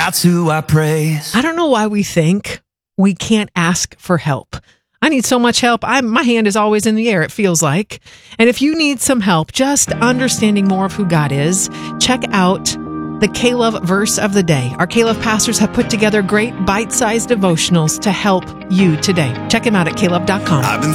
That's who I praise. I don't know why we think we can't ask for help. I need so much help. My hand is always in the air, it feels like. And if you need some help just understanding more of who God is, check out the K-Love verse of the day. Our K-Love pastors have put together great bite-sized devotionals to help you today. Check them out at klove.com. I've been